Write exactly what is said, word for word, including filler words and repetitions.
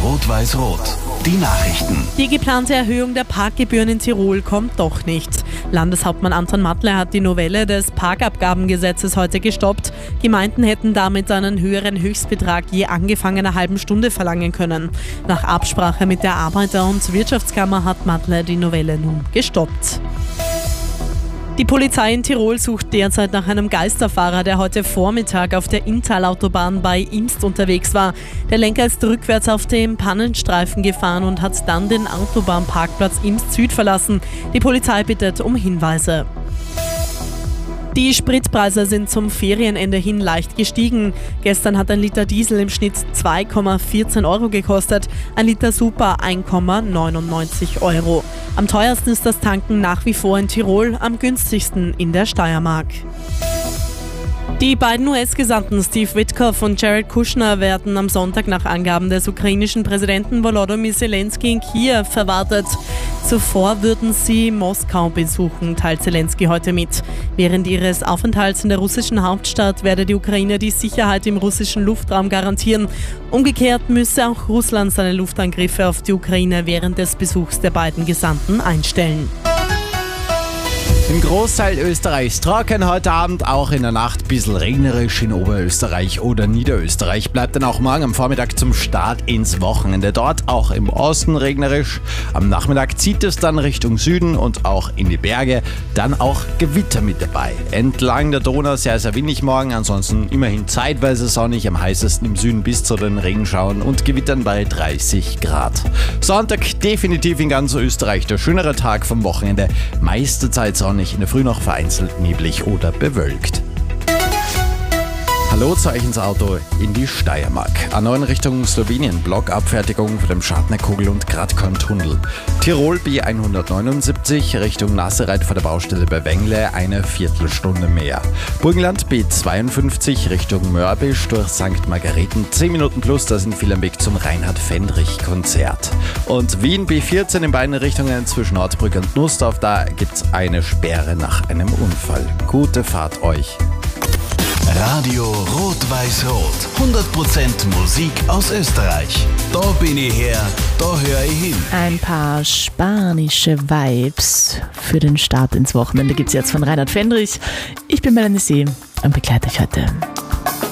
Rot-Weiß-Rot. Die Nachrichten. Die geplante Erhöhung der Parkgebühren in Tirol kommt doch nicht. Landeshauptmann Anton Mattler hat die Novelle des Parkabgabengesetzes heute gestoppt. Gemeinden hätten damit einen höheren Höchstbetrag je angefangener halben Stunde verlangen können. Nach Absprache mit der Arbeiter- und Wirtschaftskammer hat Mattler die Novelle nun gestoppt. Die Polizei in Tirol sucht derzeit nach einem Geisterfahrer, der heute Vormittag auf der Inntal-Autobahn bei Imst unterwegs war. Der Lenker ist rückwärts auf dem Pannenstreifen gefahren und hat dann den Autobahnparkplatz Imst Süd verlassen. Die Polizei bittet um Hinweise. Die Spritpreise sind zum Ferienende hin leicht gestiegen. Gestern hat ein Liter Diesel im Schnitt zwei Komma vierzehn Euro gekostet, ein Liter Super ein Komma neunundneunzig Euro. Am teuersten ist das Tanken nach wie vor in Tirol, am günstigsten in der Steiermark. Die beiden U S-Gesandten Steve Witkoff und Jared Kushner werden am Sonntag nach Angaben des ukrainischen Präsidenten Volodymyr Zelensky in Kiew erwartet. Zuvor würden sie Moskau besuchen, teilt Zelensky heute mit. Während ihres Aufenthalts in der russischen Hauptstadt werde die Ukraine die Sicherheit im russischen Luftraum garantieren. Umgekehrt müsse auch Russland seine Luftangriffe auf die Ukraine während des Besuchs der beiden Gesandten einstellen. Im Großteil Österreichs trocken heute Abend, auch in der Nacht ein bisschen regnerisch in Oberösterreich oder Niederösterreich. Bleibt dann auch morgen am Vormittag zum Start ins Wochenende. Dort auch im Osten regnerisch. Am Nachmittag zieht es dann Richtung Süden und auch in die Berge. Dann auch Gewitter mit dabei. Entlang der Donau sehr, sehr windig morgen. Ansonsten immerhin zeitweise sonnig. Am heißesten im Süden bis zu den Regenschauern und Gewittern bei dreißig Grad. Sonntag definitiv in ganz Österreich der schönere Tag vom Wochenende. Meiste Zeit sonnig. In der Früh noch vereinzelt neblig oder bewölkt. Hallo zu euch ins Auto in die Steiermark. A neun Richtung Slowenien, Blockabfertigung für den Schartnerkogel- und Gradkorntunnel. Tirol B hundertneunundsiebzig Richtung Nassereit vor der Baustelle bei Wengle eine Viertelstunde mehr. Burgenland B zweiundfünfzig Richtung Mörbisch durch Sankt Margareten zehn Minuten plus, da sind viele am Weg zum Reinhard-Fendrich-Konzert. Und Wien B vierzehn in beiden Richtungen zwischen Ortsbrück und Nussdorf, da gibt's eine Sperre nach einem Unfall. Gute Fahrt euch. Radio Rot-Weiß-Rot. hundert Prozent Musik aus Österreich. Da bin ich her, da höre ich hin. Ein paar spanische Vibes für den Start ins Wochenende gibt es jetzt von Reinhard Fendrich. Ich bin Melanie See und begleite euch heute.